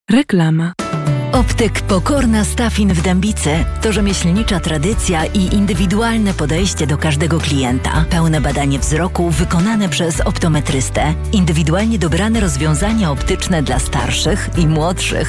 Reklama. Optyk Pokorna Stafin w Dębicy to rzemieślnicza tradycja i indywidualne podejście do każdego klienta. Pełne badanie wzroku wykonane przez optometrystę. Indywidualnie dobrane rozwiązania optyczne dla starszych i młodszych.